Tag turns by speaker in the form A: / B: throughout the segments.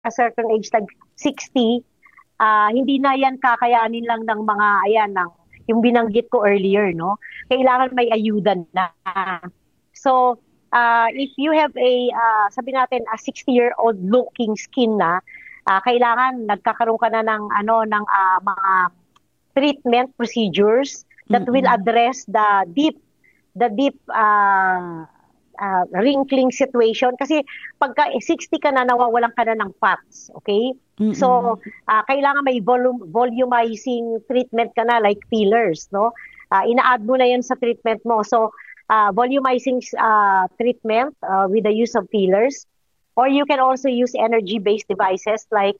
A: a certain age, like 60, hindi na yan kakayanin lang ng mga, ayan, yung binanggit ko earlier, no? Kailangan may ayuda na. So, if you have sabi natin, a 60-year-old looking skin na, kailangan nagkakaroon ka na ng, mga treatment procedures that will address the deep wrinkling situation, kasi pagka 60 ka na, nawawalan ka na ng fats, okay? So kailangan may volumizing treatment ka na, like fillers, no? Ina-add mo na yan sa treatment mo. So volumizing treatment with the use of fillers, or you can also use energy-based devices like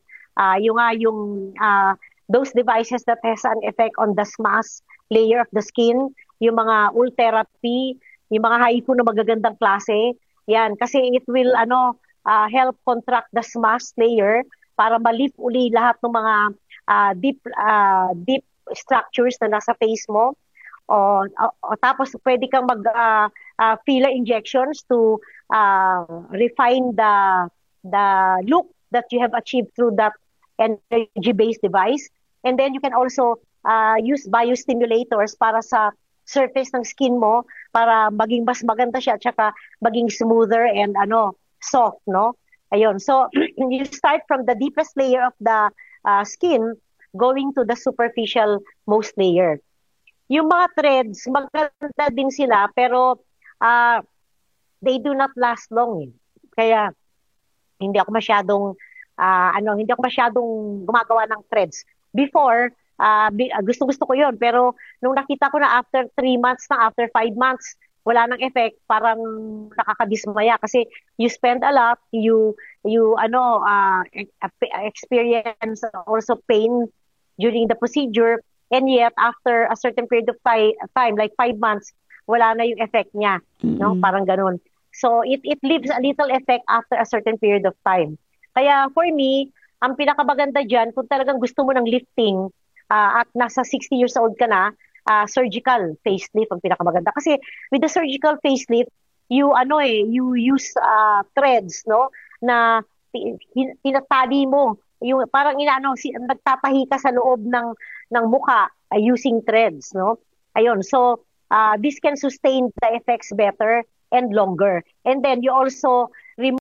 A: those devices that has an effect on the SMAS layer of the skin, yung mga Ultherapy, yung mga HIFU na magagandang klase. Yan, kasi it will help contract the SMAS layer para ma-lift uli lahat ng mga deep structures na nasa face mo. Tapos pwede kang filler injections to refine the look that you have achieved through that energy-based device. And then you can also use biostimulators para sa surface ng skin mo para maging mas maganda siya at saka maging smoother and soft, no? Ayun. So you start from the deepest layer of the skin going to the superficial most layer. Yung mga threads, maganda din sila pero they do not last long. Kaya hindi ako masyadong gumagawa ng threads. Before, gusto ko yun. Pero nung nakita ko na after 3 months after 5 months, wala nang effect, parang nakakadismaya kasi you spend a lot, you experience also pain during the procedure, and yet after a certain period of time, like 5 months, wala na yung effect niya, no? Parang ganun. So it leaves a little effect after a certain period of time. Kaya for me, ang pinakamaganda dyan, kung talagang gusto mo ng lifting, at nasa 60 years old ka na, surgical facelift ang pinakamaganda. Kasi with the surgical facelift, you use threads, no, na tinatali mo, yung parang nagtatahi ka sa loob ng mukha using threads, no. Ayun, so this can sustain the effects better and longer. And then you also remove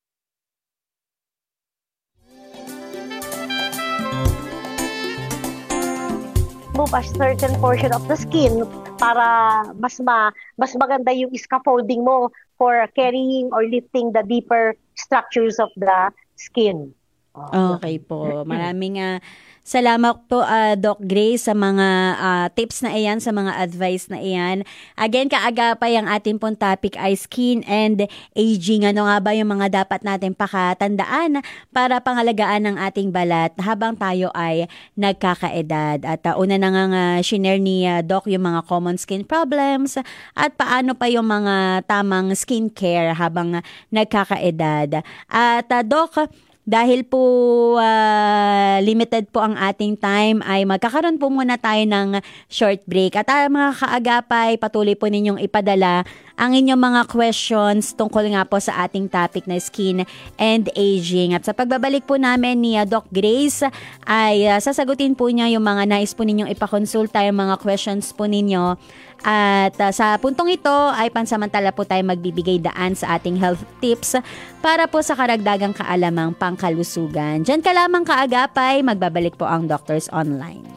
A: a certain portion of the skin para mas maganda yung scaffolding mo for carrying or lifting the deeper structures of the skin.
B: Okay po. Maraming salamat po, Doc Grace, sa mga tips na iyan, sa mga advice na iyan. Again, kaagapay ang ating pong topic ay skin and aging. Ano nga ba yung mga dapat natin pakatandaan para pangalagaan ng ating balat habang tayo ay nagkakaedad? At una na nga shinare ni Doc yung mga common skin problems at paano pa yung mga tamang skincare habang nagkakaedad. At Doc, dahil po limited po ang ating time, ay magkakaroon po muna tayo ng short break. At mga kaagapay, patuloy po ninyong ipadala ang inyong mga questions tungkol nga po sa ating topic na skin and aging. At sa pagbabalik po namin ni Doc Grace, ay sasagutin po niya yung mga nais po ninyong ipakonsulta, yung mga questions po ninyo. At sa puntong ito ay pansamantala po tayo magbibigay daan sa ating health tips para po sa karagdagang kaalamang pangkalusugan. Diyan ka lamang kaagapay, magbabalik po ang Doctors Online.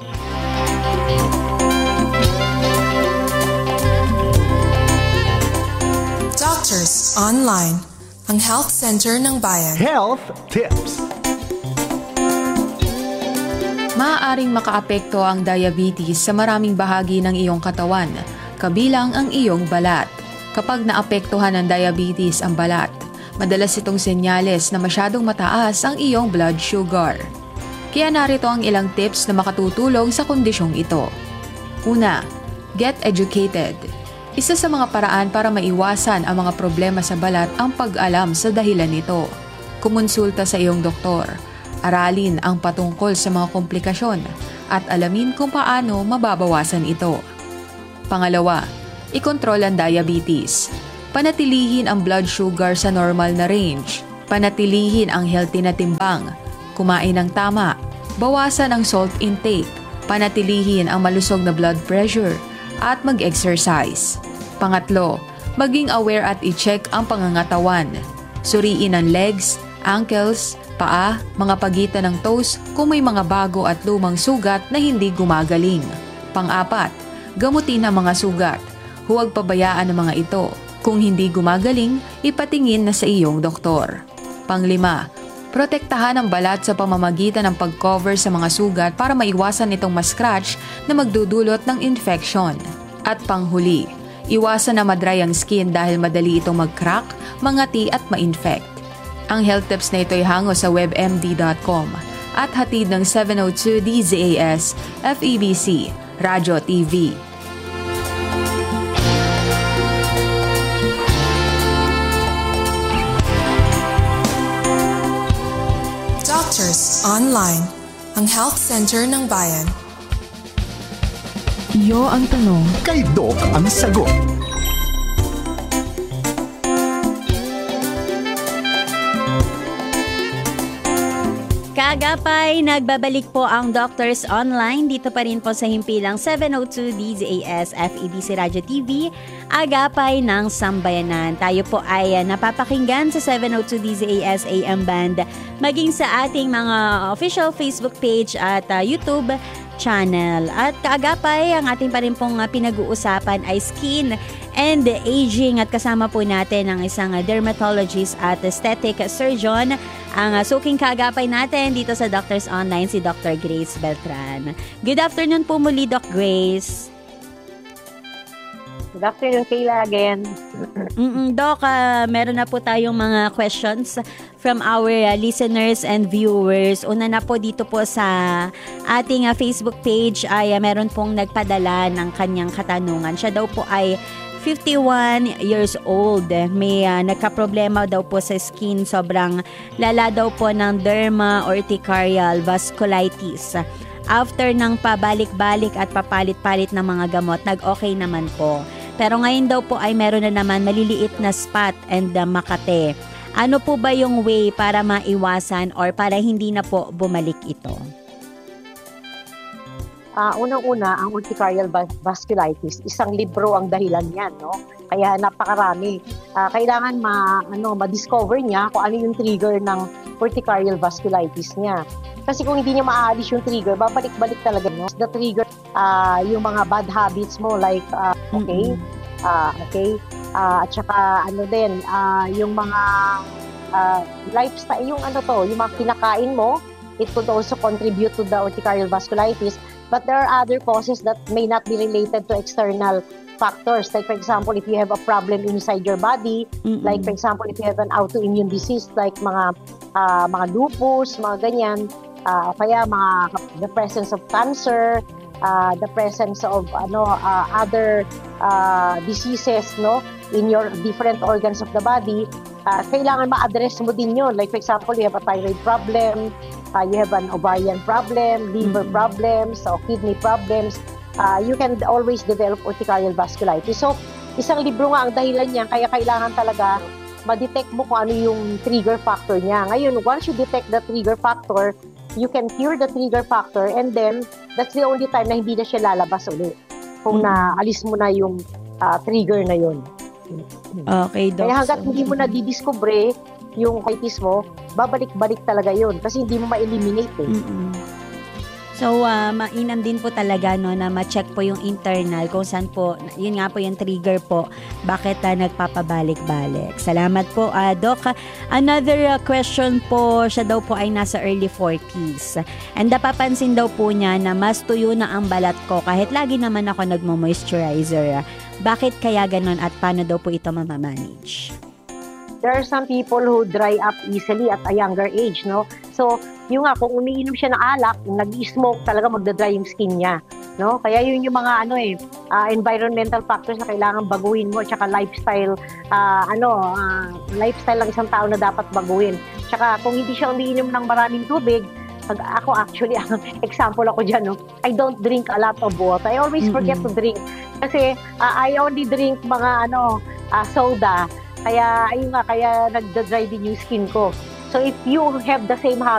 C: Doctors Online, ang health center ng bayan.
D: Health tips.
C: Maaaring makaapekto ang diabetes sa maraming bahagi ng iyong katawan, kabilang ang iyong balat. Kapag naapektuhan ng diabetes ang balat, madalas itong senyales na masyadong mataas ang iyong blood sugar. Kaya narito ang ilang tips na makatutulong sa kondisyong ito. Una, get educated. Isa sa mga paraan para maiwasan ang mga problema sa balat ang pag-alam sa dahilan nito. Kumonsulta sa iyong doktor. Aralin ang patungkol sa mga komplikasyon at alamin kung paano mababawasan ito. Pangalawa, ikontrol ang diabetes. Panatilihin ang blood sugar sa normal na range. Panatilihin ang healthy na timbang, kumain ng tama, bawasan ang salt intake, panatilihin ang malusog na blood pressure, at mag-exercise. Pangatlo, maging aware at i-check ang pangangatawan. Suriin ang legs, ankles, paa, mga pagitan ng toes kung may mga bago at lumang sugat na hindi gumagaling. Pang-apat, gamutin ang mga sugat. Huwag pabayaan ang mga ito. Kung hindi gumagaling, ipatingin na sa iyong doktor. Pang-lima, protektahan ang balat sa pamamagitan ng pag-cover sa mga sugat para maiwasan itong ma-scratch na magdudulot ng infection. At panghuli, iwasan na madry ang skin dahil madali itong mag-crack, mangati at ma-infect. Ang health tips na ito ay hango sa webmd.com at hatid ng 702 DZAS FEBC Radyo TV.
D: Doctors Online, ang health center ng bayan.
E: Iyo ang tanong,
F: Kay Doc ang sagot.
B: Kaagapay, nagbabalik po ang Doctors Online. Dito pa rin po sa himpilang 702 DZAS FEBC Radio TV, Agapay ng Sambayanan. Tayo po ay napapakinggan sa 702 DZAS AM Band, maging sa ating mga official Facebook page at YouTube channel. At kaagapay, ang ating pa rin pong pinag-uusapan ay skin and aging, at kasama po natin ang isang dermatologist at aesthetic surgeon, ang suking kaagapay natin dito sa Doctors Online, si Dr. Grace Beltran. Good afternoon po muli, Doc Grace.
A: Good afternoon, Kayla, again.
B: Doc, meron na po tayong mga questions from our listeners and viewers. Una na po dito po sa ating Facebook page ay meron pong nagpadala ng kanyang katanungan. Siya daw po ay 51 years old. May nagkaproblema daw po sa skin. Sobrang lala daw po ng derma urticarial vasculitis. After ng pabalik-balik at papalit-palit ng mga gamot, nag-okay naman po. Pero ngayon daw po ay meron na naman maliliit na spot and makate. Ano po ba yung way para maiwasan or para hindi na po bumalik ito?
A: Unang-una, ang urticarial vasculitis, isang libro ang dahilan niyan, no? Kaya napakarami. Kailangan ma-discover niya kung ano yung trigger ng urticarial vasculitis niya. Kasi kung hindi niya maaalis yung trigger, babalik-balik talaga, no? The trigger, yung mga bad habits mo, like, at saka yung mga lifestyle, yung mga kinakain mo, it could also contribute to the urticarial vasculitis. But there are other causes that may not be related to external factors. Like, for example, if you have a problem inside your body, like, for example, if you have an autoimmune disease, like mga lupus, mga ganyan, kaya the presence of cancer, the presence of other diseases, no, in your different organs of the body, kailangan ma-address mo din yun. Like, for example, you have a thyroid problem, you have an ovarian problem, liver problems, or kidney problems, you can always develop urticarial vasculitis. So, isang libro nga ang dahilan niya, kaya kailangan talaga ma-detect mo kung ano yung trigger factor niya. Ngayon, once you detect the trigger factor, you can cure the trigger factor, and then that's the only time na hindi na siya lalabas ulit. Kung naalis mo na yung trigger na yun.
B: Okay, Doc.
A: Kaya hanggat hindi mo na didiscover yung arthritis mo, babalik-balik talaga yun kasi hindi mo ma-eliminate eh.
B: So, mainam din po talaga na ma-check po yung internal kung saan po, yun nga po yung trigger po, bakit nagpapabalik-balik. Salamat po, Doc. Another question po, siya daw po ay nasa early 40s. And napapansin daw po niya na mas tuyo na ang balat ko kahit lagi naman ako nagmo-moisturizer. Bakit kaya ganon at paano daw po ito mamamanage?
A: There are some people who dry up easily at a younger age, no? So, yung kung umiinom siya ng alak, nag-smoke, talaga magda-dry yung skin niya, no? Kaya yun yung mga environmental factors na kailangan baguhin mo, tsaka lifestyle, lifestyle ng isang tao na dapat baguhin. Tsaka kung hindi siya umiinom ng maraming tubig, ako actually, example ako dyan, no? I don't drink a lot of water. I always forget to drink. Kasi I only drink mga soda Kaya, ayun nga, kaya nagda-dry din yung skin ko. So, if you have the same habit,